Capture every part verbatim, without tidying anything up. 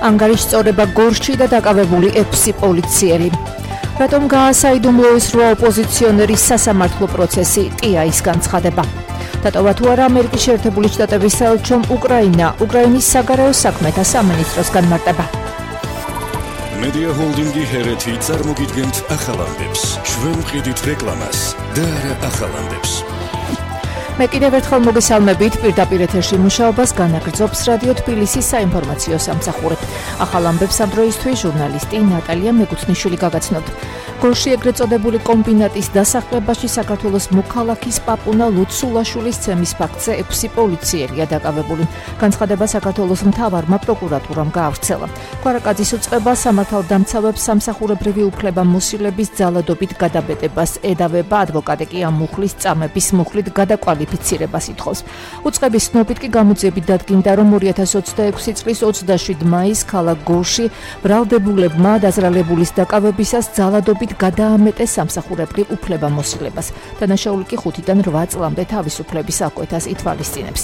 ანგარიშს სწორება გორში და დაკავებული ექვსი პოლიციელი. რატომ გაასაიდუმლოეს რვა ოპოზიციონერის სასამართლო პროცესი ტი-აის განცხადება. დატოვა თუ არა ამერიკის შეერთებული შტატების საელჩომ უკრაინა, უკრაინის საგარეო საქმეთა სამინისტროს განმარტება. Media Holdingi ჰერეთი წარმოგიდგენთ ახალ ამბებს. ჩვენ ვყიდით რეკლამას და არა ახალ ამბებს. მე კიდევ ერთხელ მოგესალმებით პირდაპირ ეთერში მუშაობას განაგრძობს რადიო თბილისის საინფორმაციო სამსახური. ახალ ამბებს ამ დროისთვის ჟურნალისტი ნატალია მეგუთნიშვილი გაგაცნობთ. გორში ეგრეთ წოდებული კომბინატის დასახლებაში საქართველოს მოქალაქის პაპუნა ლუცულაშვილის ცემის ფაქტზე ექვსი პოლიციელია დაკავებული. განცხადება საქართველოს მთავარმა პროკურატურამ გაავრცელა. კვარაკაძის უწყება სამართალდამცავებს სამსახურებრივი უფლებამოსილების ძალადობით გადაბედებას ედავება, ადვოკატი კი ამ მუხლის წამების მუხლით გადაკვალიფიცირებას ითხოვს. უწყების ცნობით კი გამოძიებით დადგინდა, რომ ორი ათას ოცდაექვსი წლის ოცდაშვიდ მაისს ქალაქ გორში ბრალდებულებმა დაზრალებულის დაკავებისას ძალადობით გადაამეტეს სამსახურებრივ უფლებამოსილებას. დანაშაული კი ხუთიდან რვა წლამდე თავისუფლების აკვეთას ითვალისწინებს.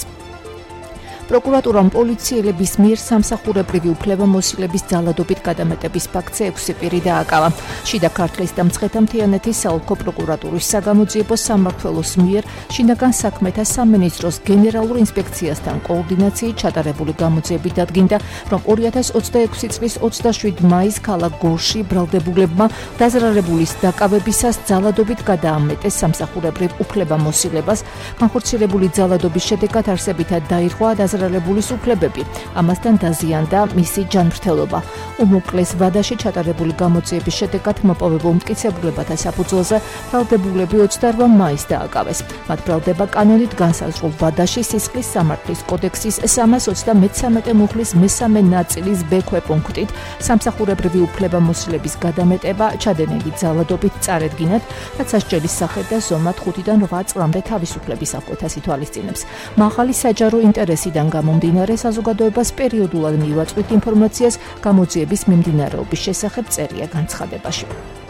პროკურატურამ პოლიციელების მიერ სამსახურებრივი უფლებამოსილების ძალადობით გადამეტების ფაქტზე ექვსი პირი დააკავა. შიდა ქართლის და მცხეთა-მთიანეთის საოლქო პროკურატურის საგამოძიებო სამმართველოს მიერ შინაგან საქმეთა სამინისტროს გენერალურ ინსპექციასთან კოორდინაციით ჩატარებული გამოძიებით დადგინდა, რომ ორი ათას ოცდაექვსი წლის ოცდაშვიდ მაისს ქალაქ გორში ბრალდებულებმა დაზრალებულის დაკავებისას ძალადობით გადაამეტეს სამსახურებრივ უფლებამოსილებას. განხორციელებული ძალადობის შედეგად არსებითად დაირღვა დაზრალებულის უფლებები, ამასთან დაზიანდა მისი ჯანმრთელობა. უმოკლეს ვადაში ჩატარებული გამოძიების შედეგად მოპოვებულ მტკიცებულებათა საფუძველზე ბრალდებულები ოცდარვა მაისს დააკავეს. მათ ბრალდება კანონით განსაზღვრულ ვადაში სისხლის სამართლის კოდექსის სამას ოცდამეცამეტე მუხლის მესამე ნაწილის ბ ქვეპუნქტით სამსახურებრივი უფლებამოსილების გადამეტება ჩადენილი ძალადობით წარედგინათ, რაც სასჯელის სახით და ზომად ხუთიდან რვა წლამდე თავისუფლების აკვეთას ითვალისწინებს. მაღალი საჯარო ინტერესიდან გამომდინარე საზოგადოებას პერიოდულად მივაწვით ინფორმაციას გამოძიების მიმდინარეობის შესახებ წერია განცხადებაში.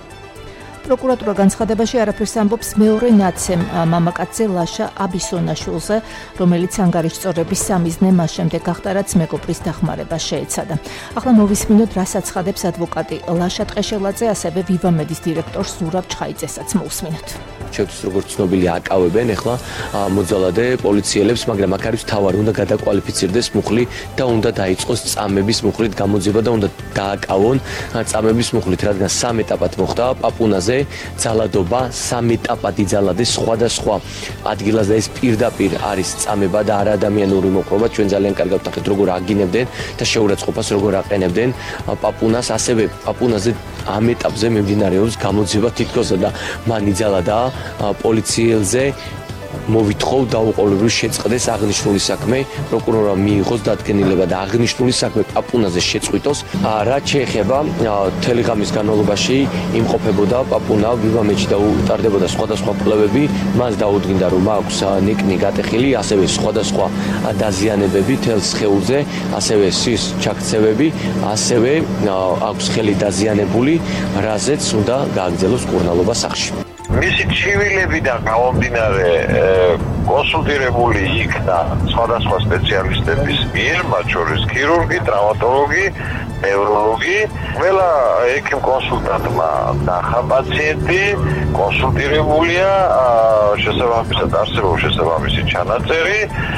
პროკურატურა განცხადებაში არაფერს ამბობს მეორე ნაცემ მამაკაცზე ლაშა აბისონაშვილზე, რომელიც ანგარიშს სწორების სამიზნე მას შემდეგ გახდა, რაც მეგობრის დახმარება შეეცადა. ახლა მოვისმინოთ, რას აცხადებს ადვოკატი ლაშა ტყეშელაძე, ასევე ვივამედის დირექტორ ზურაბ ჩხაიძესაც მოვისმინოთ. შევთვის როგორც ცნობილი აკავებენ ახლა მოძალადე პოლიციელებს, მაგრამ აქ არის თავარი, უნდა გადაკვალიფიცირდეს მუხლი და უნდა დაიწყოს წამების მუხლით გამოძიება და უნდა დააკავონ წამების მუხლით, რადგან სამ ეტაპად მოხდა პაპუნაზე ძალადობა, სამ ეტაპად იძალადეს სხვადასხვა ადგილას და ეს პირდაპირ არის წამება და არა ადამიანური მოყრობა. ჩვენ ძალიან კარგად ვთანხმდით, როგორ აგინებდნენ და შეურაცხყოფას როგორ აყენებდნენ პაპუნას, ასევე პაპუნაზე ამ ეტაპზე მიმდინარეობს გამოძიება თითქოს და მან იძალადა პოლიციელზე მოვითხოვ დაუყოვნებლივ შეწყდეს აღნიშნული საქმე, პროკურორმა მიიღოს დადგენილება და აღნიშნული საქმე პაპუნაზე შეწყვიტოს. რაც შეეხება მთელი ღამის განმავლობაში იმყოფებოდა პაპუნა ვივამეთში და უტარდებოდა სხვადასხვა კვლევები, მას დაუდგინდა, რომ აქვს ნიკნი გატეხილი, ასევე სხვადასხვა დაზიანებები თელ სხეულზე, ასევე სის ჩაქცევები, ასევე აქვს ხელი დაზიანებული, რაზეც უნდა გააგრძელოს კურნალობა სახლში. მისი ჩივილებიდან გამომდინარე კონსულტირებული იქნა სხვადასხვა სპეციალისტების მიერ, მათ შორის ქირურგი, ტრავმატოლოგი, ნევროლოგი. ყველა ექიმ კონსულტანტმა ნახა პაციენტი, კონსულტირებულია, შესაბამისად არსებობს შესაბამისი ჩანაწერი.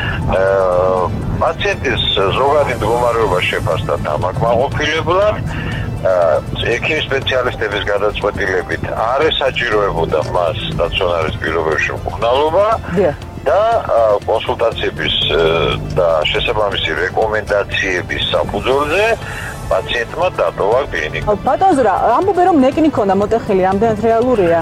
პაციენტის ზოგადი მდგომარეობა შეფასდა დამაკმაყოფილებლად. ექიმ სპეციალისტების გადაწყვეტილებით არ ესაჭიროებოდა მას სტაციონარის პირობებში მკურნალობა და კონსულტაციების და შესაბამისი რეკომენდაციების საფუძველზე პაციენტმა დატოვა კლინიკა. ბატონ ზურა, ამბობენ რომ ნეკნი ქონდა მოტეხილი, ამდენად რეალურია?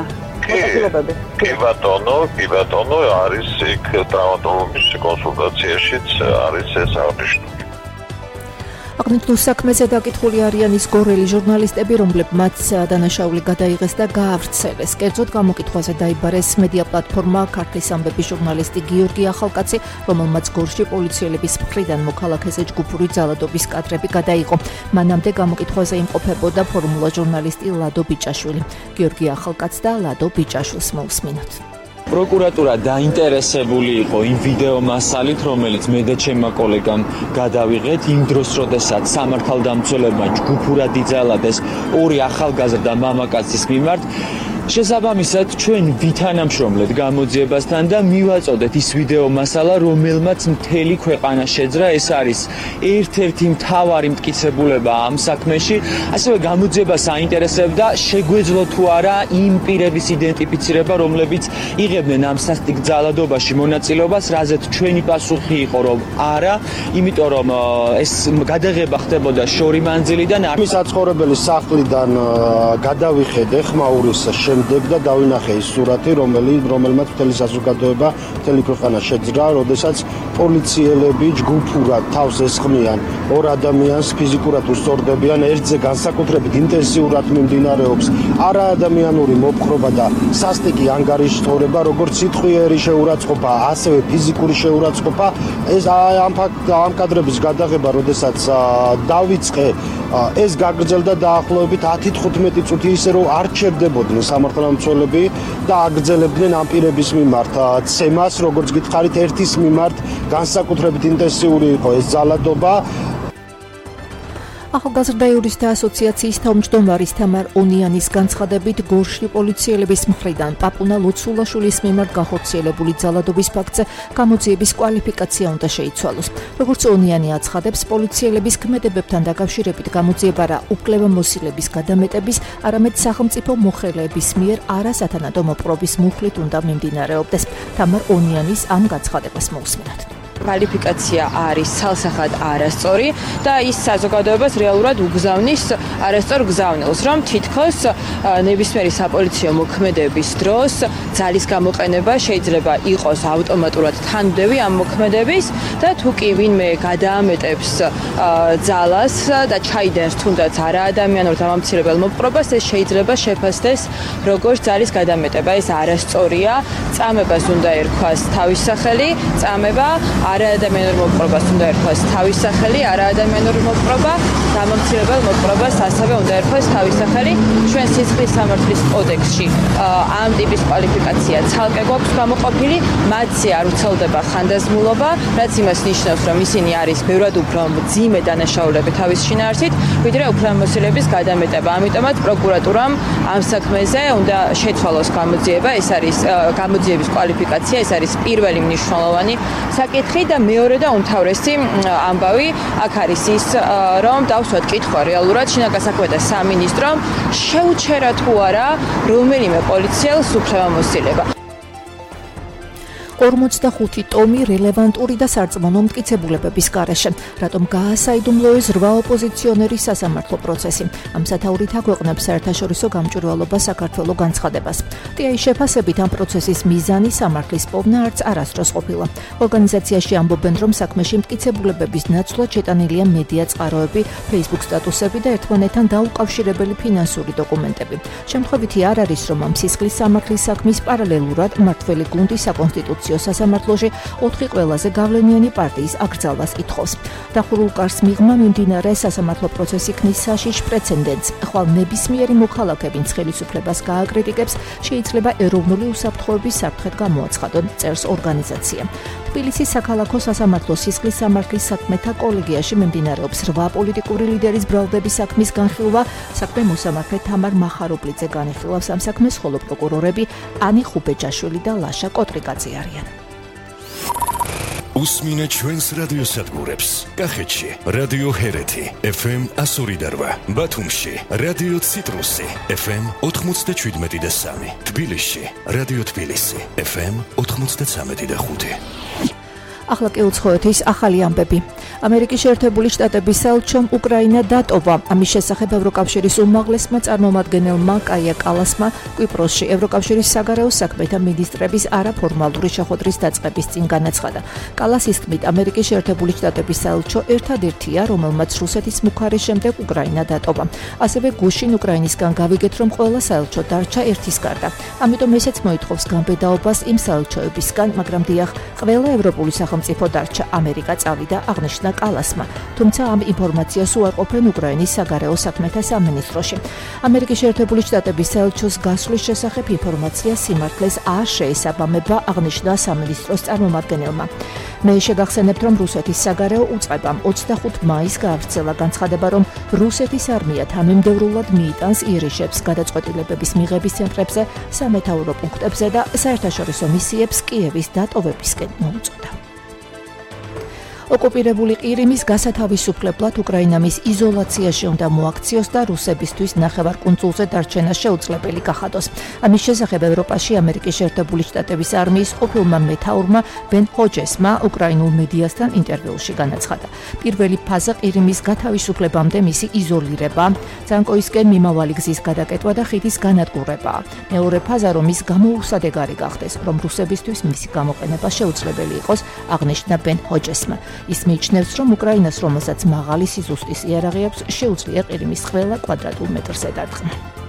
კი ბატონო, კი ბატონო, არის იქ ტრავმატოლოგის კონსულტაციაშიც არის ეს აღნიშნული. აღნიშნულ საქმეზე დაკითხული არიან ის გორელი ჟურნალისტები, რომლებმაც დანაშაული გადაიღეს და გაავრცელეს. კერძოდ გამოკითხვაზე დაიბარეს მედია პლატფორმა ქართლის ამბების ჟურნალისტი გიორგი ახალკაცი, რომელმაც გორში პოლიციელების მხრიდან მოქალაქეზე ჯგუფური ძალადობის კადრები გადაიღო. მანამდე გამოკითხვაზე იმყოფებოდა ფორმულა ჟურნალისტი ლადო ბიჭაშვილი. გიორგი ახალკაც და ლადო ბიჭაშვილს მოვსმინოთ. პროკურატურა დაინტერესებული იყო იმ ვიდეო მასალით, რომელიც მე და ჩემმა კოლეგამ გადავიღეთ იმ დროს, როდესაც სამართალდამცველებმა ჯგუფურად იძალადეს ორი ახალგაზრდა მამაკაცის მიმართ. შესაბამისად, ჩვენ ვითანამშრომლეთ გამოძიებასთან და მივაწოდეთ ის ვიდეო მასალა, რომელმაც მთელი ქვეყანა შეძრა. ეს არის ერთ-ერთი მთავარი მტკიცებულება ამ საქმეში. ასევე გამოძიებას აინტერესებდა, შეგვეძლო თუ არა იმ პირების იდენტიფიცირება, რომლებიც იღებდნენ ამ სასტიკ ძალადობაში მონაწილეობას, რაზეც ჩვენი პასუხი იყო, რომ არა, იმიტომ რომ ეს გადაღება ხდებოდა შორი მანძილიდან. მის საცხოვრებელი სახლიდან გადავიხედე ხმაურის შემდეგ და დავინახე ის სურათი, რომელიც რომელმაც მთელი საზოგადოება, მთელი ქვეყანა შეძრა, როდესაც პოლიციელები ჯგუფურად თავს ესხმიან ორ ადამიანს, ფიზიკურად უსწორდებიან, ერთზე განსაკუთრებით ინტენსიურად მიმდინარეობს არაადამიანური მოპყრობა და სასტიკი ანგარიშთორება, როგორც სიტყვიერი შეურაცხყოფა, ასევე ფიზიკური შეურაცხყოფა. ეს ამ ამ კადრების გადაღება, როდესაც დავიწყე, ეს გაგრძელდა დაახლოებით ათი თხუთმეტი წუთი, ისე რომ არ ჩერდებოდნენ სამართალდამცველები და აგრძელებდნენ ამ პირების მიმართ ცემას, როგორც გითხარით, ერთის მიმართ განსაკუთრებით ინტენსიური იყო ეს ძალადობა. ახალგაზრდა იურისტთა ასოციაციის თავმჯდომარის თამარ ონიანის განცხადებით, გორში პოლიციელების მხრიდან პაპუნა ლოცულაშვილის მიმართ გახორციელებული ძალადობის ფაქტზე გამოძიების კვალიფიკაცია უნდა შეიცვალოს. როგორც ონიანი აცხადებს, პოლიციელების ქმედებებთან დაკავშირებით გამოძიება რა უფლებამოსილების გადამეტების, არამედ სახელმწიფო მოხელეების მიერ არასათანადო მოპყრობის მუხლით უნდა მიმდინარეობდეს. თამარ ონიანის ამ განცხადებას მოусმინოთ. კვალიფიკაცია არის ცალსახად არასწორი და ის საზოგადოებას რეალურად უგზავნის არასწორ გზავნილს, რომ თითქოს ნებისმიერი საპოლიციო მოქმედების დროს ძალის გამოყენება შეიძლება იყოს ავტომატურად თანმდევი ამ მოქმედების და თუ კი ვინმე გადაამეტებს ძალას და ჩაიდენს თუნდაც არაადამიანურ დამამცირებელ მოპყრობას, ეს შეიძლება შეფასდეს როგორც ძალის გადამეტება. ეს არასწორია, წამებას უნდა ერქვას თავის სახელი, წამება არაადამიანურ მოპყრობას უნდა ერქვას თავის სახელი, არაადამიანური მოპყრობა, დამამცირებელ მოპყრობას ასევე უნდა ერქვას თავის სახელი. ჩვენ სისხლის სამართლის კოდექსში ამ ტიპის კვალიფიკაცია ცალკე გვაქვს გამოყოფილი, მათზე არ ვრცელდება ხანდაზმულობა, რაც იმას ნიშნავს, რომ ისინი არის ბევრად უფრო მძიმე დანაშაულები თავის შინაარსით, ვიდრე უფლებამოსილების გადამეტება. ამიტომაც პროკურატურამ ამ საქმეზე უნდა შეცვალოს გამოძიება, ეს არის გამოძიების კვალიფიკაცია, ეს არის პირველი მნიშვნელოვანი საკითხი და მეორე და უმთავრესი ამბავი აქ არის ის, რომ დავსვათ კითხვა რეალურად შინაგან საქმეთა სამინისტრომ შეუჩერა თუ არა რომელიმე პოლიციელს უფლებამოსილება. ორმოცდახუთი ტომი რელევანტური და სარწმუნო მტკიცებულებების გარეშე, რატომ გაასაიდუმლოეს რვა ოპოზიციონერის სასამართლო პროცესი. ამ სათაურით აქვეყნებს საერთაშორისო გამჭვირვალობა საქართველოს განცხადებას. ტიაის შეფასებით ამ პროცესის მიზანი სამართლის პოვნა არც არასდროს ყოფილა. ორგანიზაციაში ამბობენ, რომ საქმეში მტკიცებულებების ნაცვლად შეტანილია მედია წყაროები, Facebook სტატუსები და ერთმანეთთან დაუკავშირებელი ფინანსური დოკუმენტები. შემთხვევითი არ არის, რომ ამ სისხლის სამართლის საქმის პარალელურად მმართველი გუნდი საკონსტიტუციო სასამართლოში ოთხი ყველაზე გავლენიანი პარტიის აკრძალვას ითხოვს. დახურულ კარს მიღმა მიმდინარე სასამართლო პროცესი ქმნის საშიშ პრეცედენტს. ხვალ ნებისმიერი მოქალაქეების ხელისუფლებას გააკრიტიკებს, შეიძლება ეროვნული უსაფრთხოების საფრთხედ გამოაცხადონ, წერს ორგანიზაცია. თბილისის საქალაქო სასამართლო სისხლის სამართლის საქმეთა კოლეგიაში მიმდინარეობს რვა პოლიტიკური ლიდერის ბრალდების საქმის განხილვა. საქმე მოსამართლე თამარ მახაროპლიძე განიხილავს ამ საქმეს, ხოლო პროკურორები ანი ხუბეჯაშვილი და ლაშა კოტრიკაძე არიან. უსმინეთ ჩვენს რადიოსადგურებს. კახეთში რადიო ჰერეთი ეფ ემ ასორი და რვა, ბათუმში რადიო ციტრუსი ეფ ემ ოთხმოცდაშვიდმეტი და სამი, თბილისში რადიო თბილისი ეფ ემ ოთხმოცდაცამეტი და ხუთი. ახლა კი უცხოეთის ახალი ამბები. ამერიკის შეერთებული შტატების საელჩომ უკრაინა დატოვა. ამის შესახებ ევროკავშირის უმაღლესმა წარმომადგენელმა კაია კალასმა კვიპროსში ევროკავშირის საგარეო საქმეთა მინისტრების არაფორმალური შეხვედრის დაწყების წინ განაცხადა. კალასის თქმით, ამერიკის შეერთებული შტატების საელჩო ერთადერთია, რომელმაც რუსეთის მუხარის შემდეგ უკრაინა დატოვა. ასევე გუშინ უკრაინისგან გავიგეთ, რომ ყველა საელჩო დარჩა ერთის გარდა. ამიტომ ესეც მოითხოვს განბედაობას იმ საელჩოებისგან, მაგრამ დიახ, ყველა ევროპული სახელმწიფო დარჩა. ამერიკა წავიდა, აღნიშნა კალასმა. თუმცა ამ ინფორმაციას უარყოფენ უკრაინის საგარეო საქმეთა სამინისტროში. ამერიკის შეერთებული შტატების საელჩოს გასვლის შესახებ ინფორმაცია სიმართლეს არ შეესაბამება, აღნიშნა სამინისტროს წარმომადგენელმა. მე შეგახსენებთ, რომ რუსეთის საგარეო უწყებამ ოცდახუთი მაისს გაავრცელა განცხადება, რომ რუსეთის არმია თანამიმდევრულად მიიტანს იერიშებს გადაწყვეტილებების მიღების ცენტრებზე, სამეთაურო პუნქტებზე და საერთაშორისო მისიებს კიევის დატოვებისკენ მოუწოდა. ოკუპირებული ყირიმის გასათავისუფლებლად უკრაინა მის იზოლაციაში უნდა მოაქციოს და რუსებისთვის ნახევარკუნძულზე დარჩენა შეუძლებელი გახადოს. ამის შესახებ ევროპაში ამერიკის შეერთებული შტატების არმიის ყოფილმა მეთაურმა ბენ ჰოჯესმა უკრაინულ მედიასთან ინტერვიუში განაცხადა. პირველი ფაზა ყირიმის გათავისუფლებამდე მისი იზოლირება, ძანკოისკენ მიმავალი გზის გადაკეთვა და ხიდის განადგურებაა. მეორე ფაზა რომ ის გამოუსადეგარი გახდეს, რომ რუსებისთვის მისი გამოყენება შეუძლებელი იყოს, აღნიშნა ბენ ჰოჯესმა. ის მიიჩნევს, რომ უკრაინას, რომელსაც მაღალი სიზუსტის იარაღი აქვს, შეუძლია ყირიმის ყველა კვადრატულ მეტრზე დარტყმა.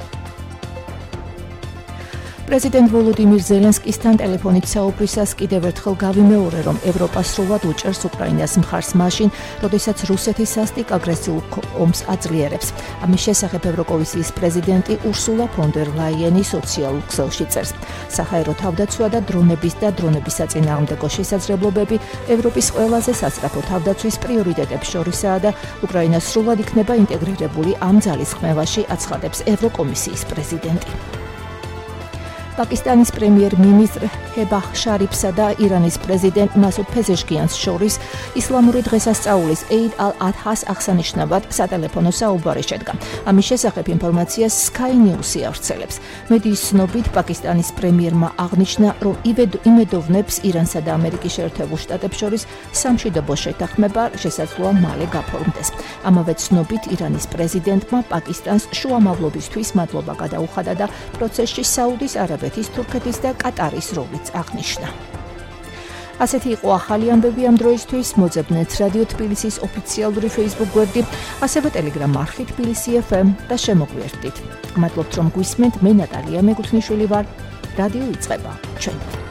პრეზიდენტ ვოლოდიმირ ზელენსკისთან ტელეფონით საუბრისას კიდევ ერთხელ გავიმეორე, რომ ევროპა სრულად უჭერს უკრაინას მხარს მაშინ, როდესაც რუსეთი სასტიკ აგრესიულ ომს აძლიერებს. ამის შესახებ ევროკომისიის პრეზიდენტი ურსულა ფონ დერ ლაიენი სოციალურ ქსელში წერს. საჰაერო თავდაცვა და დრონების და დრონების საწინააღმდეგო შესაძლებლობები ევროპის ყველაზე სასწრაფო თავდაცვის პრიორიტეტებს შორისაა და უკრაინა სრულად იქნება ინტეგრირებული ამ ძალისხმევაში, აცხადებს ევროკომისიის პრეზიდენტი. პაკისტანის პრემიერ-მინისტრ ჰებაჰ შარიფსა და ირანის პრეზიდენტ მასუდ ფეზეშკიანს შორის ისლამური დღესასწაულის ეიდ ალ-ადჰას აღსანიშნავად სატელეფონო საუბარი შედგა. ამის შესახებ ინფორმაციას Sky News-ი ავრცელებს. მედიის ცნობით, პაკისტანის პრემიერმა აღნიშნა, რომ იმედოვნებს ირანსა და ამერიკის შეერთებულ შტატებს შორის სამშვიდობო შეთანხმება შესაძლოა მალე გაფორმდეს. ამავე ცნობით, ირანის პრეზიდენტმა პაკისტანს შუამავლობისთვის მადლობა გადაუხადა და პროცესში საუდის არაბეთის თურქეთის და კატარის როლიც აღნიშნა. ასეთი იყო ახალი ამბები ამ დროისთვის. მოძებნეთ რადიო თბილისის ოფიციალური Facebook გვერდი, ასევე Telegram არხი თბილისი ეფ ემ და შემოგვიერთდით. მადლობთ რომ გვისმენთ. მე ნატალია მეგუთნიშვილი ვარ. რადიო იწყება. ჩვენ